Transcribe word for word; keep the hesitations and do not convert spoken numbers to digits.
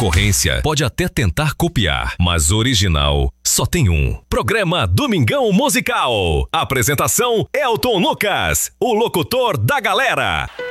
concorrência pode até tentar copiar, mas original só tem um. Programa Domingão Musical. Apresentação Elton Lucas, o locutor da galera.